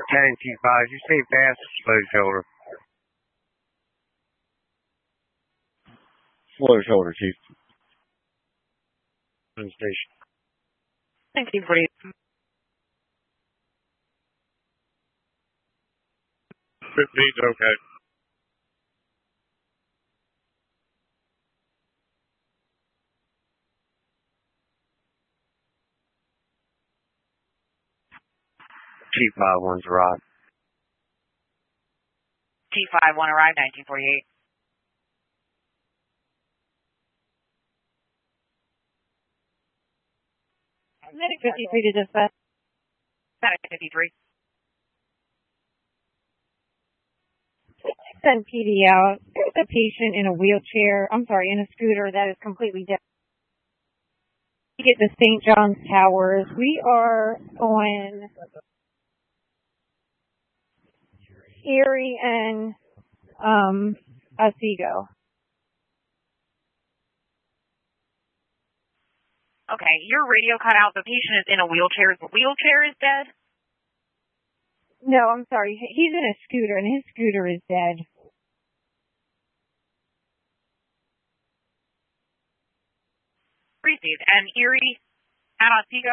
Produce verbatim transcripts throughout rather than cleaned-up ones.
ten T five, you say fast or slow shoulder? Slow shoulder, Chief. Station. Thank you, Bree. fifteen's okay. T five one's arrived. T five one arrived, nineteen forty-eight. Medic fifty-three to dispatch. Medic fifty-three. Send P D out. There's a patient in a wheelchair, I'm sorry, in a scooter that is completely dead. We get to Saint John's Towers. We are on Erie and um, Otsego. Okay, your radio cut out. The patient is in a wheelchair. The wheelchair is dead? No, I'm sorry. He's in a scooter, and his scooter is dead. Received. And Erie at Otsego?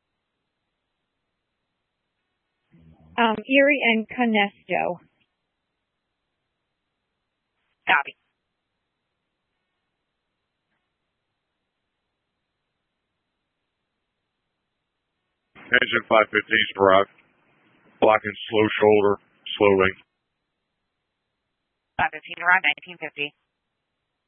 Um, Erie and Conesto. Copy. Engine five fifteen's arrived. Blocking slow shoulder, slow wing. five fifteen arrived, nineteen fifty.